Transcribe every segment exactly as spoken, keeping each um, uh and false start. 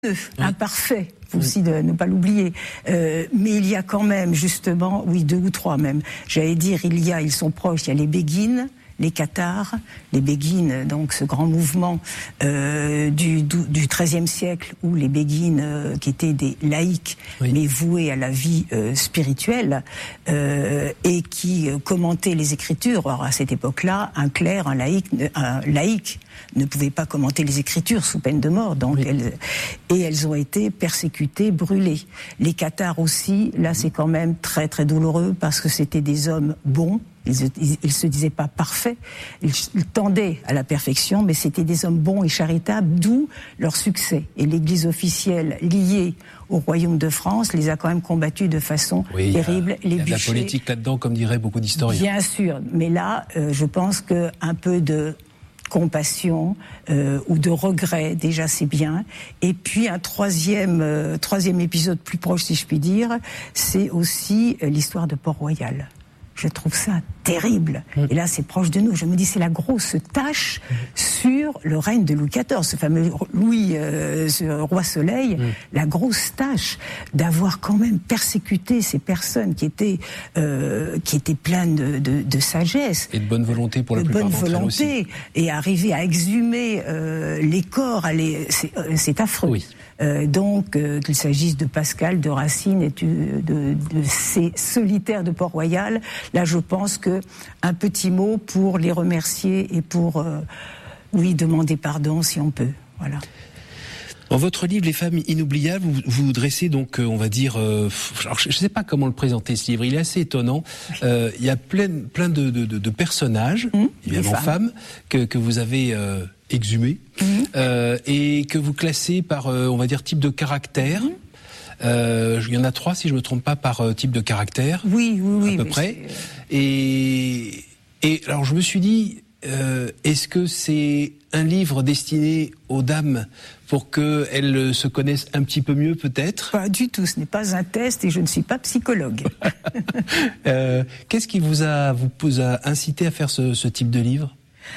Oui. Imparfait, faut oui. aussi de ne pas l'oublier. Euh, mais il y a quand même, justement, oui, deux ou trois même. J'allais dire, il y a, ils sont proches, il y a les Béguines, les Cathares, les Béguines, donc ce grand mouvement euh, du, du treizième siècle, où les Béguines, euh, qui étaient des laïcs, oui. mais voués à la vie euh, spirituelle, euh, et qui euh, commentaient les Écritures. Alors à cette époque-là, un clerc, un laïc, un laïc ne pouvait pas commenter les Écritures sous peine de mort, donc oui. elles, et elles ont été persécutées, brûlées. Les Cathares aussi, là c'est quand même très très douloureux, parce que c'était des hommes bons. Ils, ils, ils se disaient pas parfaits, ils, ils tendaient à la perfection, mais c'était des hommes bons et charitables, d'où leur succès. Et l'Église officielle liée au royaume de France les a quand même combattus de façon oui, terrible. Il y a, les il y a de la bûchers, politique là-dedans, comme diraient beaucoup d'historiens. Bien sûr, mais là, euh, je pense que un peu de compassion euh, ou de regret, déjà c'est bien. Et puis un troisième, euh, troisième épisode plus proche, si je puis dire, c'est aussi euh, l'histoire de Port-Royal. Je trouve ça terrible. Mmh. Et là, c'est proche de nous. Je me dis, c'est la grosse tâche mmh. sur le règne de Louis quatorze, ce fameux Louis, euh, ce roi Soleil, mmh. la grosse tâche d'avoir quand même persécuté ces personnes qui étaient, euh, qui étaient pleines de, de, de sagesse. Et de bonne volonté pour la de plupart bonne d'entre elles volonté, aussi. Et arriver à exhumer euh, les corps, aller, c'est, euh, c'est affreux. Oui. Euh, donc, euh, qu'il s'agisse de Pascal, de Racine et de, de, de ces solitaires de Port-Royal, là, je pense que un petit mot pour les remercier et pour, euh, oui, demander pardon si on peut. Voilà. Dans votre livre, Les femmes inoubliables, vous, vous dressez donc, on va dire, euh, alors je ne sais pas comment le présenter ce livre, il est assez étonnant. Euh, il y a plein, plein de, de, de personnages, mmh, évidemment femmes, femmes que, que vous avez euh, exhumés, mmh. euh, et que vous classez par, euh, on va dire, type de caractère. Mmh. Euh, il y en a trois, si je ne me trompe pas, par euh, type de caractère. Oui, oui, oui. À peu près. Et, et alors je me suis dit, euh, est-ce que c'est un livre destiné aux dames pour qu'elles se connaissent un petit peu mieux, peut-être ? Pas du tout, ce n'est pas un test et je ne suis pas psychologue. euh, qu'est-ce qui vous a, vous a incité à faire ce, ce type de livre ?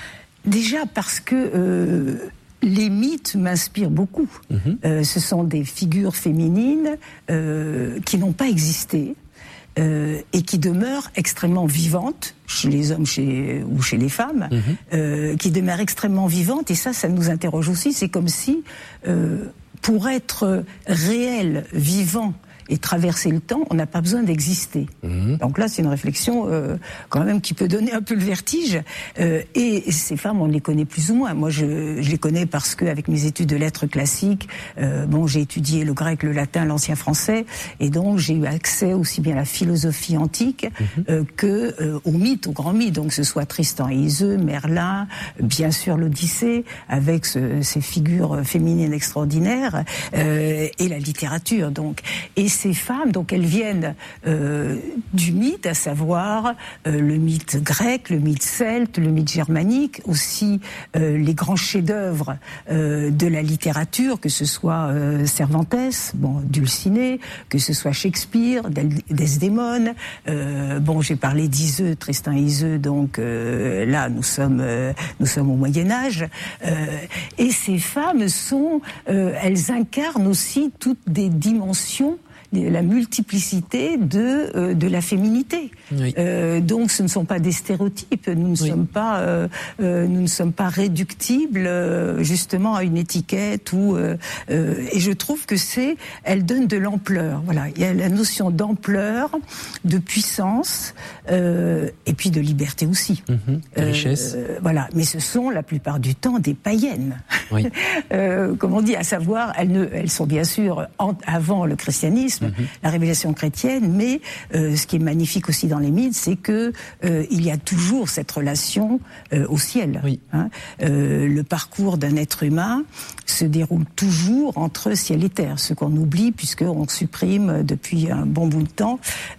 Déjà parce que euh, les mythes m'inspirent beaucoup. Mmh. Euh, ce sont des figures féminines euh, qui n'ont pas existé. Euh, et qui demeurent extrêmement vivantes chez les hommes chez, ou chez les femmes, mmh. euh, qui demeurent extrêmement vivantes, et ça, ça nous interroge aussi. C'est comme si, euh, pour être réel, vivant, et traverser le temps, on n'a pas besoin d'exister. Mmh. Donc là, c'est une réflexion euh, quand même qui peut donner un peu le vertige. Euh, et ces femmes, on les connaît plus ou moins. Moi, je, je les connais parce que, avec mes études de lettres classiques, euh, bon, j'ai étudié le grec, le latin, l'ancien français, et donc j'ai eu accès aussi bien à la philosophie antique mmh. euh, que euh, aux mythes, aux grands mythes. Donc, que ce soit Tristan et Iseult, Merlin, bien sûr l'Odyssée, avec ce, ces figures féminines extraordinaires, euh, et la littérature. Donc, et ces femmes, donc elles viennent euh, du mythe, à savoir euh, le mythe grec, le mythe celte, le mythe germanique, aussi euh, les grands chefs-d'œuvre euh, de la littérature, que ce soit euh, Cervantes, bon, Dulcinée, que ce soit Shakespeare, Desdémone. Euh, bon, j'ai parlé d'Iseult, Tristan et Iseult, donc euh, là nous sommes euh, nous sommes au Moyen Âge. Euh, et ces femmes sont, euh, elles incarnent aussi toutes des dimensions, la multiplicité de euh, de la féminité. Oui. Euh, donc, ce ne sont pas des stéréotypes. Nous ne oui. sommes pas euh, euh, nous ne sommes pas réductibles euh, justement à une étiquette ou euh, euh, et je trouve que c'est elle donne de l'ampleur. Voilà, il y a la notion d'ampleur, de puissance euh, et puis de liberté aussi. Mmh, de euh, richesse. Voilà, mais ce sont la plupart du temps des païennes. Oui. euh, comme on dit, à savoir, elles ne elles sont bien sûr en, avant le christianisme. Mmh. La révélation chrétienne, mais euh, ce qui est magnifique aussi dans les mythes, c'est que euh, il y a toujours cette relation euh, au ciel. Oui. Hein. Euh, le parcours d'un être humain se déroule toujours entre ciel et terre, ce qu'on oublie puisqu'on supprime depuis un bon bout de temps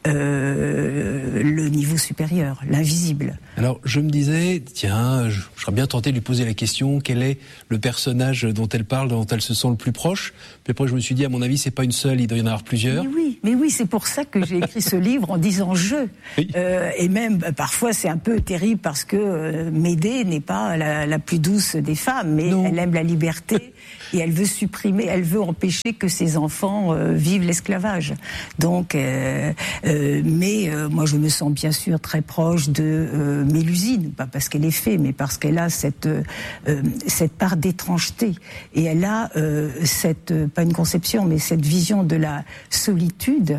euh, le niveau supérieur, l'invisible. Alors je me disais, tiens, je, je serais bien tenté de lui poser la question, quel est le personnage dont elle parle, dont elle se sent le plus proche ? Puis après je me suis dit, à mon avis, c'est pas une seule, il doit y en avoir plusieurs. d'ailleurs. Mais oui, mais oui, c'est pour ça que j'ai écrit ce livre en disant je. Oui. Euh, et même, parfois, c'est un peu terrible parce que euh, Médée n'est pas la, la plus douce des femmes, mais non. Elle aime la liberté et elle veut supprimer, elle veut empêcher que ses enfants euh, vivent l'esclavage. Donc, euh, euh, mais euh, moi, je me sens bien sûr très proche de euh, Mélusine, pas parce qu'elle est fée, mais parce qu'elle a cette euh, cette part d'étrangeté et elle a euh, cette, pas une conception, mais cette vision de la solitude.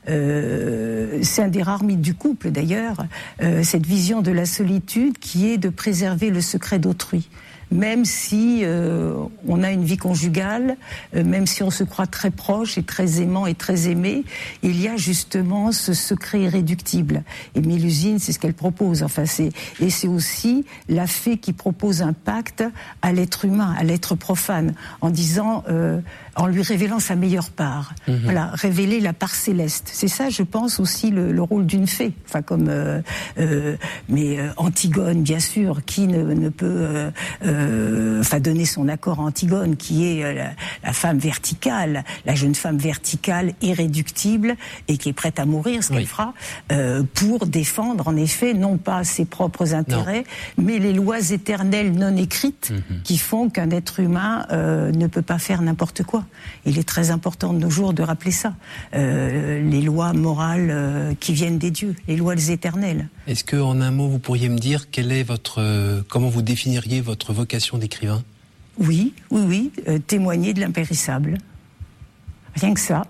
Euh, c'est un des rares mythes du couple d'ailleurs, euh, cette vision de la solitude qui est de préserver le secret d'autrui. Même si euh, on a une vie conjugale, euh, même si on se croit très proche et très aimant et très aimé, il y a justement ce secret irréductible. Et Mélusine, c'est ce qu'elle propose. Enfin, c'est et c'est aussi la fée qui propose un pacte à l'être humain, à l'être profane, en disant, euh, en lui révélant sa meilleure part. Mmh. Voilà, révéler la part céleste. C'est ça, je pense aussi le, le rôle d'une fée. Enfin, comme euh, euh, mais euh, Antigone, bien sûr, qui ne, ne peut euh, Euh, enfin donner son accord à Antigone, qui est euh, la, la femme verticale, la jeune femme verticale, irréductible, et qui est prête à mourir, ce qu'elle oui. fera, euh, pour défendre, en effet, non pas ses propres intérêts, non. mais les lois éternelles non écrites, mm-hmm. qui font qu'un être humain euh, ne peut pas faire n'importe quoi. Il est très important de nos jours de rappeler ça. Euh, les lois morales euh, qui viennent des dieux, les lois éternelles. Est-ce que, en un mot, vous pourriez me dire quelle est votre, euh, comment vous définiriez votre vocation d'écrivain ? Oui, oui, oui, euh, témoigner de l'impérissable. Rien que ça.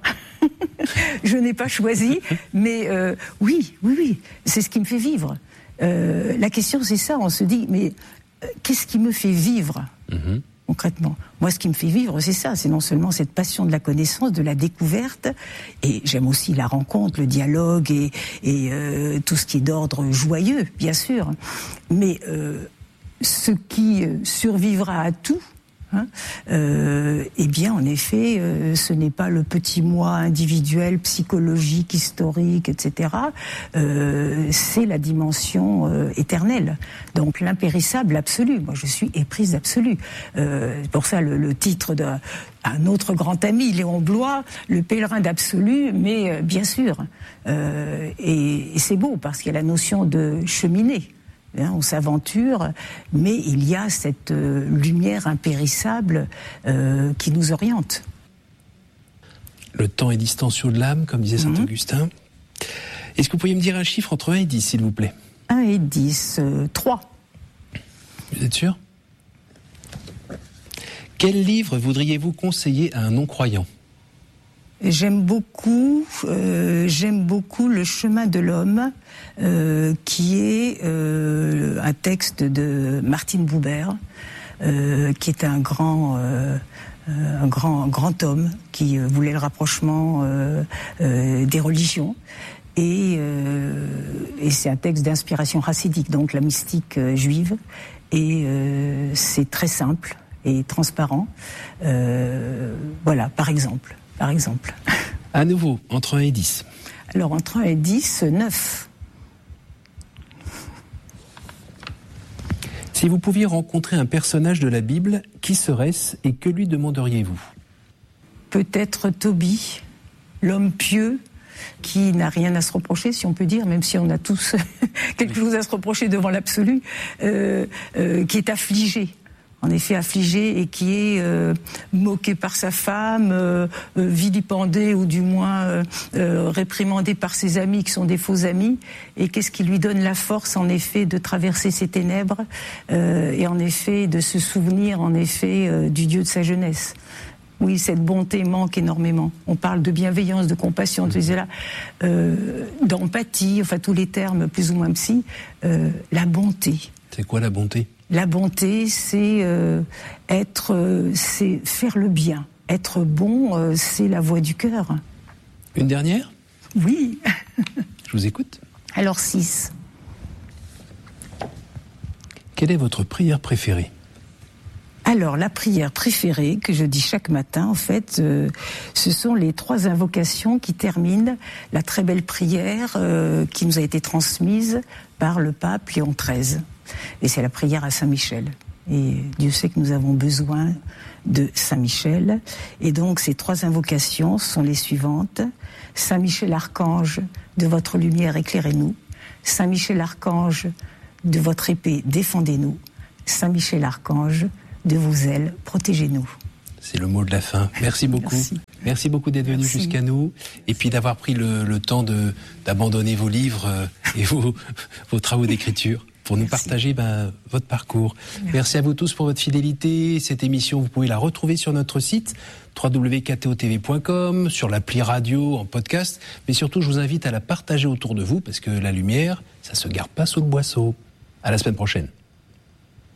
Je n'ai pas choisi, mais euh, oui, oui, oui, c'est ce qui me fait vivre. Euh, la question, c'est ça, on se dit, mais euh, qu'est-ce qui me fait vivre ? Mm-hmm. Concrètement. Moi, ce qui me fait vivre, c'est ça, c'est non seulement cette passion de la connaissance, de la découverte, et j'aime aussi la rencontre, le dialogue et, et euh, tout ce qui est d'ordre joyeux, bien sûr. Mais euh, ce qui survivra à tout, hein, euh, eh bien, en effet, euh, ce n'est pas le petit moi individuel, psychologique, historique, et cetera. Euh, c'est la dimension euh, éternelle. Donc, l'impérissable absolu. Moi, je suis éprise absolue. Euh, pour ça, le, le titre d'un un autre grand ami, Léon Bloy, le pèlerin d'absolu, mais euh, bien sûr. Euh, et, et c'est beau, parce qu'il y a la notion de cheminer. Hein, on s'aventure, mais il y a cette euh, lumière impérissable euh, qui nous oriente. Le temps est distantio de l'âme, comme disait saint mm-hmm. Augustin. Est-ce que vous pourriez me dire un chiffre entre un et dix, s'il vous plaît ? un et dix, euh, trois. Vous êtes sûr ? Quel livre voudriez-vous conseiller à un non-croyant ? J'aime beaucoup, euh, j'aime beaucoup Le chemin de l'homme, euh, qui est euh, un texte de Martine Buber, euh, qui est un grand, euh, un grand, un grand homme qui voulait le rapprochement euh, euh, des religions. Et, euh, et c'est un texte d'inspiration chassidique, donc la mystique euh, juive. Et euh, c'est très simple et transparent. Euh, voilà, par exemple. Par exemple. À nouveau, entre un et dix. Alors, entre un et dix, neuf. Si vous pouviez rencontrer un personnage de la Bible, qui serait-ce et que lui demanderiez-vous ? Peut-être Tobie, l'homme pieux, qui n'a rien à se reprocher, si on peut dire, même si on a tous quelque chose à se reprocher devant l'absolu, euh, euh, qui est affligé. En effet affligé et qui est euh, moqué par sa femme, euh, euh, vilipendé ou du moins euh, euh, réprimandé par ses amis qui sont des faux amis. Et qu'est-ce qui lui donne la force, en effet, de traverser ces ténèbres euh, et en effet de se souvenir, en effet, euh, du Dieu de sa jeunesse. Oui, cette bonté manque énormément. On parle de bienveillance, de compassion, de là, euh, d'empathie, enfin tous les termes plus ou moins psy. Euh, la bonté. C'est quoi la bonté ? La bonté, c'est euh, être, euh, c'est faire le bien. Être bon, euh, c'est la voie du cœur. Une dernière ? Oui. Je vous écoute. Alors six. Quelle est votre prière préférée ? Alors, la prière préférée que je dis chaque matin, en fait, euh, ce sont les trois invocations qui terminent la très belle prière euh, qui nous a été transmise par le pape Léon treize. Et c'est la prière à Saint-Michel. Et Dieu sait que nous avons besoin de Saint Michel. Et donc, ces trois invocations sont les suivantes. Saint Michel Archange, de votre lumière, éclairez-nous. Saint Michel Archange, de votre épée, défendez-nous. Saint Michel Archange, de vos ailes, protégez-nous. C'est le mot de la fin. Merci beaucoup. Merci, Merci beaucoup d'être venu Merci. jusqu'à nous. Et puis d'avoir pris le, le temps de, d'abandonner vos livres euh, et vos, vos travaux d'écriture pour nous Merci. partager ben, votre parcours. Merci. Merci à vous tous pour votre fidélité. Cette émission, vous pouvez la retrouver sur notre site w w w point k t o t v point com, sur l'appli radio, en podcast. Mais surtout, je vous invite à la partager autour de vous parce que la lumière, ça se garde pas sous le boisseau. À la semaine prochaine.